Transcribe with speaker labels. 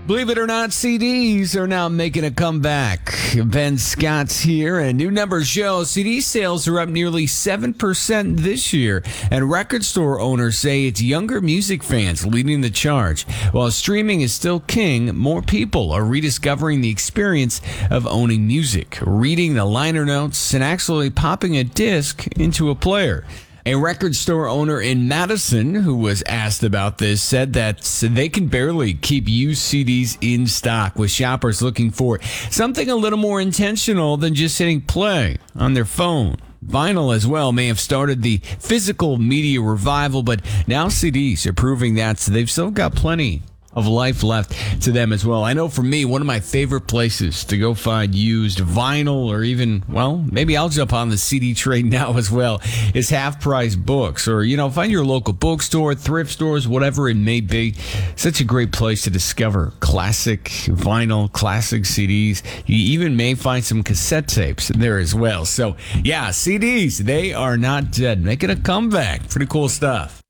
Speaker 1: Believe it or not, CDs are now making a comeback. Ben Scott's here, and new numbers show CD sales are up nearly 7% this year, and record store owners say it's younger music fans leading the charge. While streaming is still king, more people are rediscovering the experience of owning music, reading the liner notes, and actually popping a disc into a player. A record store owner in Madison who was asked about this said that they can barely keep used CDs in stock, with shoppers looking for something a little more intentional than just hitting play on their phone. Vinyl as well may have started the physical media revival, but now CDs are proving that they've still got plenty of life left to them as well. I know for me, one of my favorite places to go find used vinyl, or even, well, maybe I'll jump on the CD train now as well, is Half Price Books, or, find your local bookstore, thrift stores, whatever it may be. Such a great place to discover classic vinyl, classic CDs. You even may find some cassette tapes there as well. So, yeah, CDs, they are not dead. Making a comeback. Pretty cool stuff.